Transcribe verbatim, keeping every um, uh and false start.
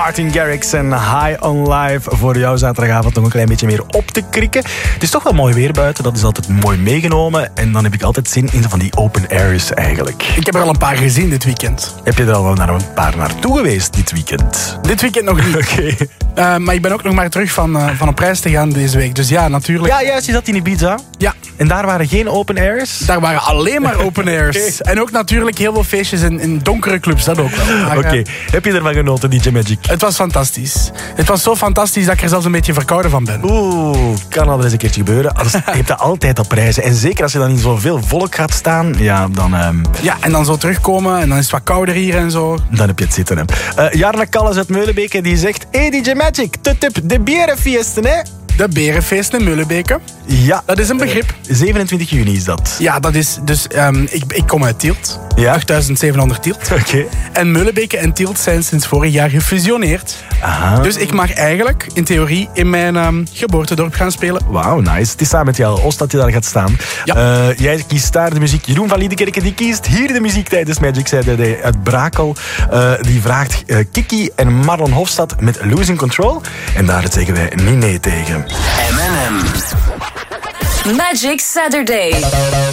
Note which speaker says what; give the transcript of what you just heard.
Speaker 1: Martin Garrix en High on Life voor jouw zaterdagavond nog een klein beetje meer op te krikken. Het is toch wel mooi weer buiten, dat is altijd mooi meegenomen. En dan heb ik altijd zin in van die open airs eigenlijk.
Speaker 2: Ik heb er al een paar gezien dit weekend.
Speaker 1: Heb je er al naar een paar naartoe geweest dit weekend?
Speaker 2: Dit weekend nog niet.
Speaker 1: Oké. Okay.
Speaker 2: Uh, maar ik ben ook nog maar terug van, uh, van op reis te gaan deze week. Dus ja, natuurlijk.
Speaker 1: Ja, juist, je zat in Ibiza.
Speaker 2: Ja.
Speaker 1: En daar waren geen open airs?
Speaker 2: Daar waren alleen maar open airs. Okay. En ook natuurlijk heel veel feestjes in, in donkere clubs, dat ook wel.
Speaker 1: Oké, okay. uh, heb je ervan genoten, D J Magic?
Speaker 2: Het was fantastisch. Het was zo fantastisch dat ik er zelfs een beetje verkouden van ben.
Speaker 1: Oeh, kan al eens een keertje gebeuren. Je hebt dat altijd op prijzen. En zeker als je dan in zoveel volk gaat staan, ja, dan... Um...
Speaker 2: Ja, en dan zo terugkomen en dan is het wat kouder hier en zo.
Speaker 1: Dan heb je het zitten, hè. Uh, Jarna Kalles uit Meulenbeke, die zegt... Hey D J Magic, tutup, de berenfeesten, hè?
Speaker 2: De berenfeesten in Meulenbeke.
Speaker 1: Ja.
Speaker 2: Dat is een begrip.
Speaker 1: Uh, zevenentwintig juni is dat.
Speaker 2: Ja, dat is... Dus um, ik, ik kom uit Tielt.
Speaker 1: Ja.
Speaker 2: achtduizendzevenhonderd Tielt.
Speaker 1: Oké. Okay.
Speaker 2: En Meulenbeke en Tielt zijn sinds vorig jaar gefusioneerd.
Speaker 1: Aha.
Speaker 2: Dus ik mag eigenlijk, in theorie, in mijn um, geboortedorp gaan spelen.
Speaker 1: Wauw, nice. Het is samen met jou, Oost, dat je daar gaat staan.
Speaker 2: Ja.
Speaker 1: Uh, jij kiest daar de muziek. Jeroen van Liedekerke, die kiest hier de muziek tijdens Magic Saturday uit Brakel. Uh, die vraagt uh, Kiki en Marlon Hofstad met Losing Control. En daar zeggen wij niet nee tegen.
Speaker 3: M en M. Magic Saturday.